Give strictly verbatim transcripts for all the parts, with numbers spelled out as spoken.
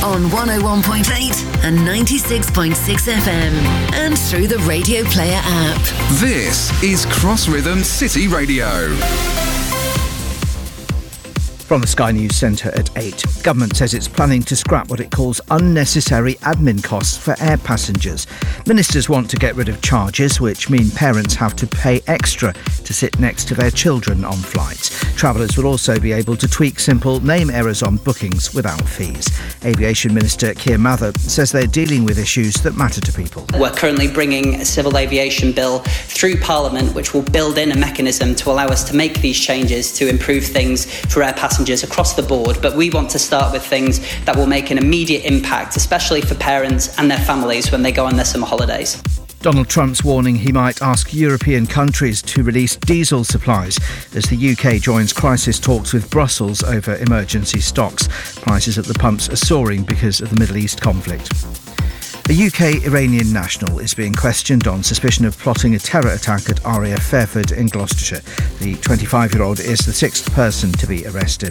on one oh one point eight and ninety-six point six F M and through the Radio Player app. This is Cross Rhythm City Radio. From the Sky News Centre at eight. Government says it's planning to scrap what it calls unnecessary admin costs for air passengers. Ministers want to get rid of charges which mean parents have to pay extra to sit next to their children on flights. Travellers will also be able to tweak simple name errors on bookings without fees. Aviation Minister Keir Mather says they're dealing with issues that matter to people. We're currently bringing a civil aviation bill through Parliament which will build in a mechanism to allow us to make these changes to improve things for air passengers across the board, but we want to start with things that will make an immediate impact, especially for parents and their families when they go on their summer holidays. Donald Trump's warning he might ask European countries to release diesel supplies as the U K joins crisis talks with Brussels over emergency stocks. Prices at the pumps are soaring because of the Middle East conflict. A U K-Iranian national is being questioned on suspicion of plotting a terror attack at R A F Fairford in Gloucestershire. The twenty-five-year-old is the sixth person to be arrested.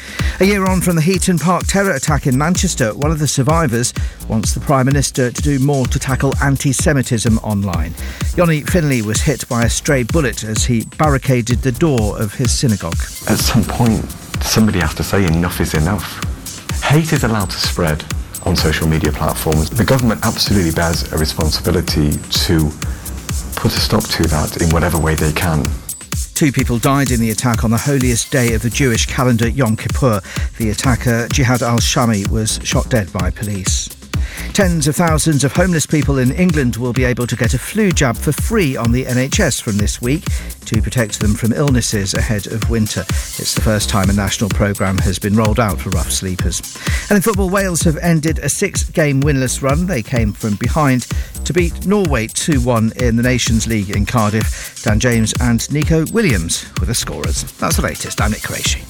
A year on from the Heaton Park terror attack in Manchester, one of the survivors wants the Prime Minister to do more to tackle anti-Semitism online. Yoni Finley was hit by a stray bullet as he barricaded the door of his synagogue. At some point, somebody has to say enough is enough. Hate is allowed to spread on social media platforms. The government absolutely bears a responsibility to put a stop to that in whatever way they can. Two people died in the attack on the holiest day of the Jewish calendar, Yom Kippur. The attacker, Jihad al-Shami, was shot dead by police. Tens of thousands of homeless people in England will be able to get a flu jab for free on the N H S from this week to protect them from illnesses ahead of winter. It's the first time a national programme has been rolled out for rough sleepers. And in football, Wales have ended a six-game winless run. They came from behind to beat Norway two one in the Nations League in Cardiff. Dan James and Nico Williams were the scorers. That's the latest. I'm Nick Qureshi.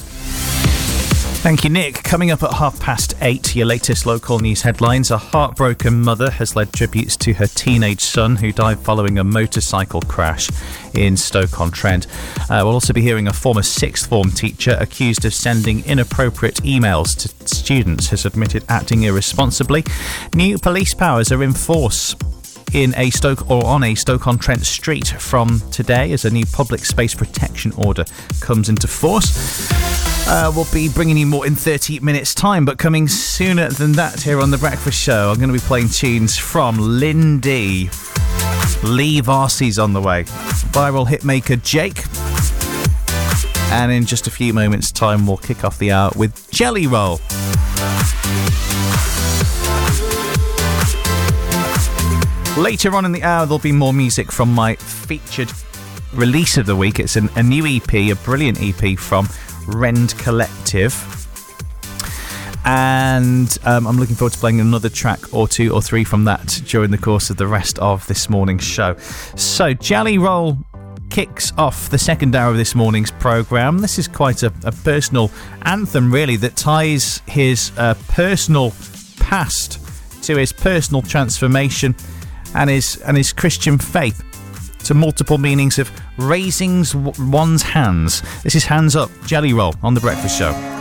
Thank you, Nick. Coming up at half past eight, your latest local news headlines. A heartbroken mother has led tributes to her teenage son who died following a motorcycle crash in Stoke-on-Trent. Uh, we'll also be hearing a former sixth form teacher accused of sending inappropriate emails to students has admitted acting irresponsibly. New police powers are in force in a Stoke or on a Stoke-on-Trent street from today as a new public space protection order comes into force. Uh, we'll be bringing you more in thirty minutes time, but coming sooner than that here on The Breakfast Show, I'm going to be playing tunes from Lindy. Lee Varsy's on the way. Viral hitmaker Jake. And in just a few moments time, we'll kick off the hour with Jelly Roll. Later on in the hour, there'll be more music from my featured release of the week. It's an, a new E P, a brilliant E P from Rend Collective. And um, I'm looking forward to playing another track or two or three from that during the course of the rest of this morning's show. So, Jelly Roll kicks off the second hour of this morning's programme. This is quite a, a personal anthem, really, that ties his uh, personal past to his personal transformation and his and his Christian faith, to multiple meanings of raising one's hands. This is Hands Up, Jelly Roll on The Breakfast Show.